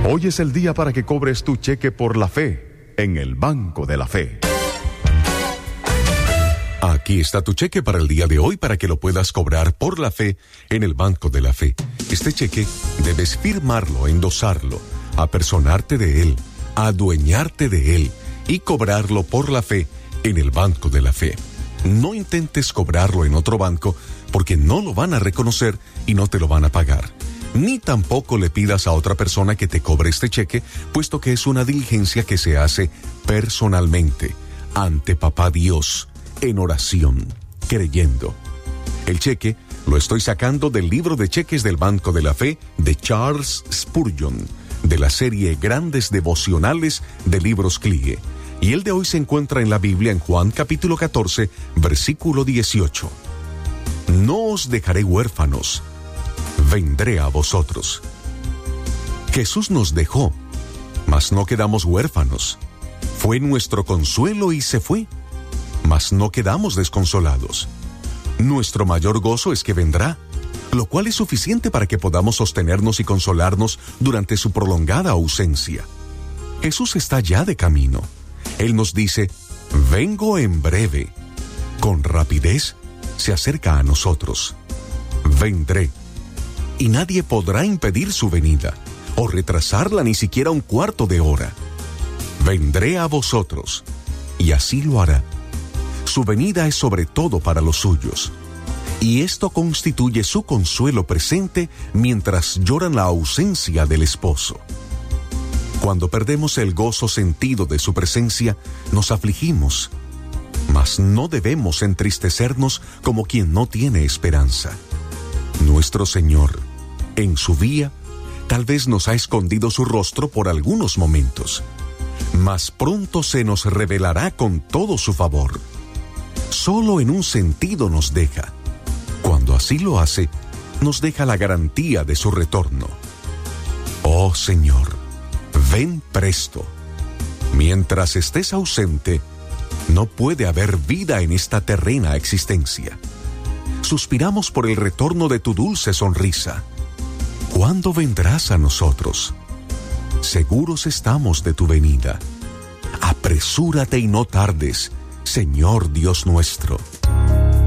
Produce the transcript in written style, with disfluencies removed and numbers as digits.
Hoy es el día para que cobres tu cheque por la fe en el Banco de la Fe. Aquí está tu cheque para el día de hoy para que lo puedas cobrar por la fe en el Banco de la Fe. Este cheque debes firmarlo, endosarlo, apersonarte de él, adueñarte de él y cobrarlo por la fe en el Banco de la Fe. No intentes cobrarlo en otro banco porque no lo van a reconocer y no te lo van a pagar. Ni tampoco le pidas a otra persona que te cobre este cheque, puesto que es una diligencia que se hace personalmente, ante Papá Dios, en oración, creyendo. El cheque lo estoy sacando del libro de cheques del Banco de la Fe de Charles Spurgeon, de la serie Grandes Devocionales de Libros Clige. Y el de hoy se encuentra en la Biblia en Juan capítulo 14, versículo 18. No os dejaré huérfanos, vendré a vosotros. Jesús nos dejó, mas no quedamos huérfanos. Fue nuestro consuelo y se fue, mas no quedamos desconsolados. Nuestro mayor gozo es que vendrá, lo cual es suficiente para que podamos sostenernos y consolarnos durante su prolongada ausencia. Jesús está ya de camino. Él nos dice, vengo en breve. Con rapidez se acerca a nosotros. Vendré. Y nadie podrá impedir su venida, o retrasarla ni siquiera un cuarto de hora. Vendré a vosotros, y así lo hará. Su venida es sobre todo para los suyos, y esto constituye su consuelo presente mientras lloran la ausencia del esposo. Cuando perdemos el gozo sentido de su presencia, nos afligimos, mas no debemos entristecernos como quien no tiene esperanza. Nuestro Señor, en su vía, tal vez nos ha escondido su rostro por algunos momentos, mas pronto se nos revelará con todo su favor. Solo en un sentido nos deja. Cuando así lo hace, nos deja la garantía de su retorno. Oh Señor, ven presto. Mientras estés ausente, no puede haber vida en esta terrena existencia. Suspiramos por el retorno de tu dulce sonrisa. ¿Cuándo vendrás a nosotros? Seguros estamos de tu venida. Apresúrate y no tardes, Señor Dios nuestro.